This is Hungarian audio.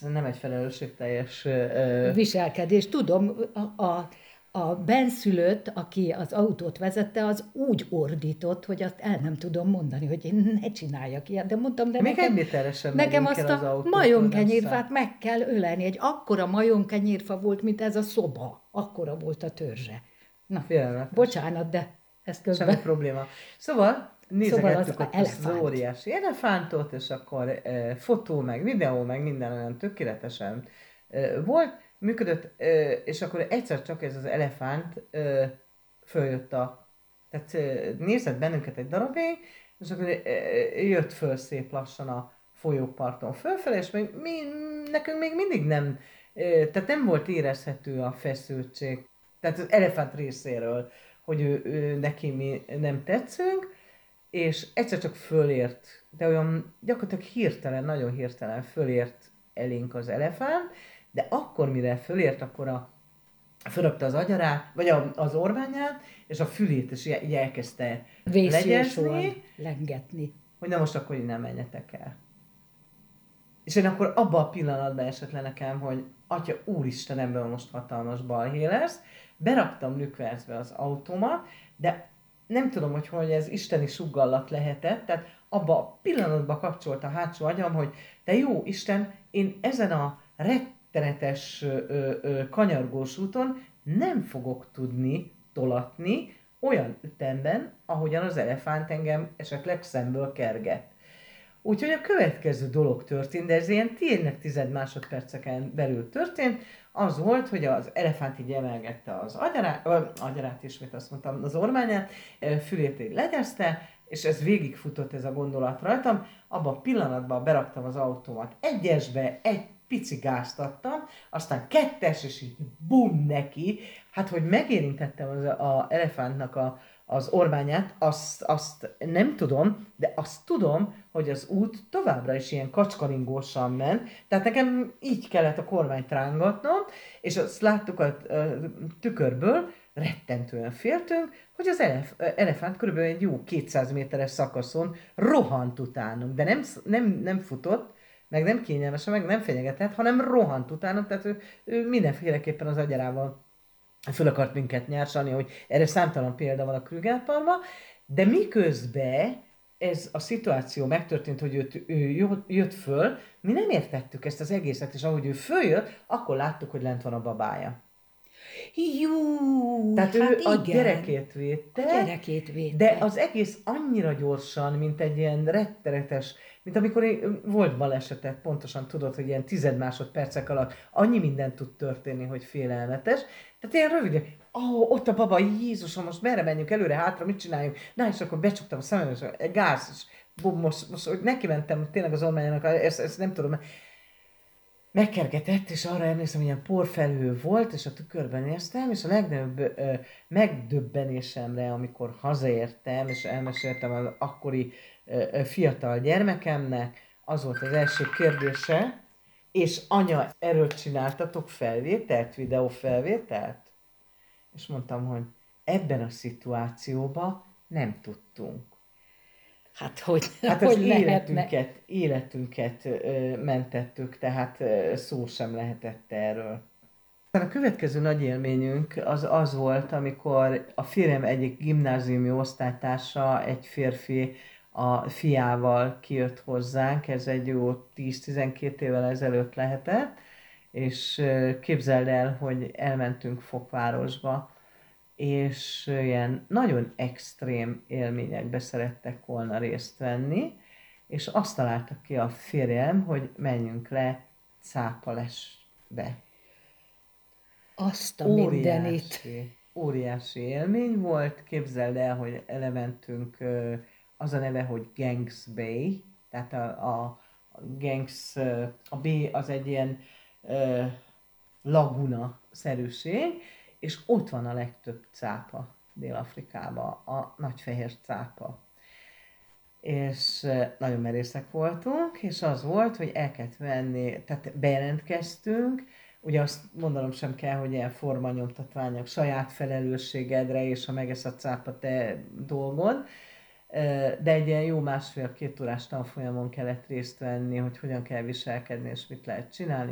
nem egy felelősségteljes... viselkedés. Tudom, a benszülött, aki az autót vezette, az úgy ordított, hogy azt el nem tudom mondani, hogy én ne csináljak ilyet. De mondtam, de Még egy nekem, méterre sem nekem megyünk azt el az a autótól, nem majomkenyérfát meg kell ölelni. Egy akkora majomkenyérfa volt, mint ez a szoba. Akkora volt a törzse. Na, Félelmetes. bocsánat, de ezt Semmi közben... probléma. Szóval nézegettük az ott azt az elefánt. óriási elefántot, és akkor fotó, meg videó, meg minden olyan tökéletesen volt, működött, és akkor egyszer csak ez az elefánt följött tehát nézett bennünket egy darabig, és akkor jött föl szép lassan a folyóparton fölfelé, és nekünk még mindig nem, tehát nem volt érezhető a feszültség, tehát az elefánt részéről, hogy ő neki mi nem tetszünk, és egyszer csak fölért, de olyan gyakorlatilag hirtelen, nagyon hirtelen fölért elénk az elefánt, de akkor mire fölért, akkor fölöpte az agyarát, vagy az orványát, és a fülét is így elkezdte legyezni, lengetni. hogy na most akkor innen menjetek el. És én akkor abban a pillanatban esett le nekem, hogy Atya úristen, ebből most hatalmas balhé lesz. Beraktam nükverzbe az autómat, de nem tudom, hogy ez isteni suggallat lehetett, tehát abban a pillanatban kapcsolt a hátsó agyam, hogy de jó Isten, én ezen a rettenetes kanyargós úton nem fogok tudni tolatni olyan ütemben, ahogyan az elefánt engem esetleg szemből kerget. Úgyhogy a következő dolog történt, de ez ilyen tényleg 10 másodperceken belül történt, az volt, hogy az elefánt így emelgette az agyarát, ismét azt mondtam, az ormányát, fülét így legyezte, és ez végigfutott ez a gondolat rajtam, abban a pillanatban beraktam az autómat egyesbe, egy pici gázt adtam, aztán kettes, és így bum neki, hát hogy megérintettem az elefántnak az ormányát, azt nem tudom, de azt tudom, hogy az út továbbra is ilyen kacskaringósan ment, tehát nekem így kellett a kormányt rángatnom, és azt láttuk a tükörből, rettentően féltünk, hogy az elefánt körülbelül egy jó 200 méteres szakaszon rohant utánunk, de nem futott, meg nem kényelmesen, meg nem fenyegetett, hanem rohant utánunk, tehát ő mindenféleképpen az agyarával föl akart minket nyársalni, hogy erre számtalan példa van a Krüger-parkban, de miközben ez a szituáció megtörtént, hogy ő jött föl, mi nem értettük ezt az egészet, és ahogy ő följött, akkor láttuk, hogy lent van a babája. Jú, tehát hát ő a igen. gyerekét védte, de az egész annyira gyorsan, mint egy ilyen rettenetes, mint amikor volt balesetet, pontosan tudod, hogy ilyen 10 másodpercek alatt annyi minden tud történni, hogy félelmetes. Tehát ilyen rövid, ott a baba, Jézusom, most merre menjünk, előre, hátra, mit csináljunk? Na, és akkor becsuktam a szemem, és gáz, és most hogy neki mentem tényleg az ormányának, ezt nem tudom, megkergetett, és arra emlékszem, hogy ilyen porfelhő volt, és a tükörben néztem, és a legnagyobb megdöbbenésemre, amikor hazaértem, és elmeséltem az akkori fiatal gyermekemnek, az volt az első kérdése, és anya, erről csináltatok felvételt, videófelvételt? És mondtam, hogy ebben a szituációban nem tudtunk. Hát hogy az lehetne? életünket mentettük, tehát szó sem lehetett erről. A következő nagy élményünk az volt, amikor a férjem egyik gimnáziumi osztálytársa, egy férfi, a fiával kijött hozzánk, ez egy jó 10-12 évvel ezelőtt lehetett, és képzeld el, hogy elmentünk Fokvárosba, és ilyen nagyon extrém élményekbe szerettek volna részt venni, és azt találtak ki a férjem, hogy menjünk le Cápalesbe. Azt a mindenit. Óriási élmény volt, képzeld el, hogy elementünk, az a neve, hogy Gangs Bay, tehát a Gangs, a B az egy ilyen laguna-szerűség, és ott van a legtöbb cápa Dél-Afrikában, a nagyfehér cápa. És nagyon merészek voltunk, és az volt, hogy el kellett venni, tehát bejelentkeztünk, ugye azt mondanom sem kell, hogy ilyen formanyomtatványok saját felelősségedre, és ha megesz a cápa, te dolgod, de egy ilyen jó 1,5-2 órás tanfolyamon kellett részt venni, hogy hogyan kell viselkedni, és mit lehet csinálni.